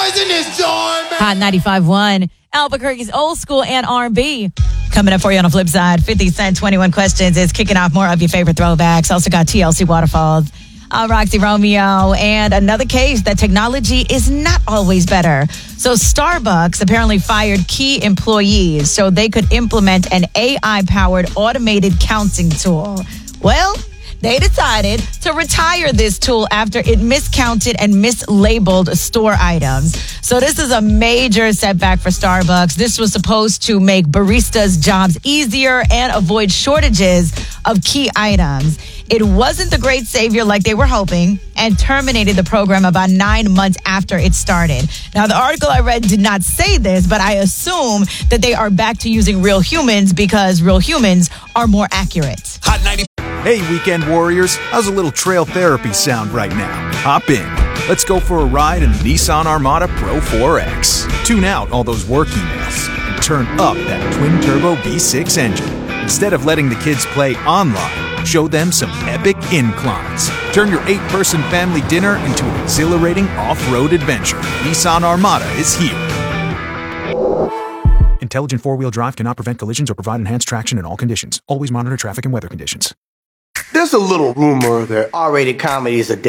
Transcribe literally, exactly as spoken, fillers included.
in this joint, man. Hot ninety-five point one, Albuquerque's old school and R and B. Coming up for you on the flip side, fifty Cent, twenty-one Questions is kicking off more of your favorite throwbacks. Also got T L C Waterfalls, uh, Roxy Romeo, and another case that technology is not always better. So Starbucks apparently fired key employees so they could implement an A I-powered automated counting tool. Well, they decided to retire this tool after it miscounted and mislabeled store items. So this is a major setback for Starbucks. This was supposed to make baristas' jobs easier and avoid shortages of key items. It wasn't the great savior like they were hoping and terminated the program about nine months after it started. Now, the article I read did not say this, but I assume that they are back to using real humans because real humans are more accurate. Hot ninety. Hey, weekend warriors, how's a little trail therapy sound right now? Hop in. Let's go for a ride in the Nissan Armada Pro four X. Tune out all those work emails and turn up that twin-turbo V six engine. Instead of letting the kids play online, show them some epic inclines. Turn your eight-person family dinner into an exhilarating off-road adventure. Nissan Armada is here. Intelligent four-wheel drive cannot prevent collisions or provide enhanced traction in all conditions. Always monitor traffic and weather conditions. There's a little rumor that R-rated comedy is a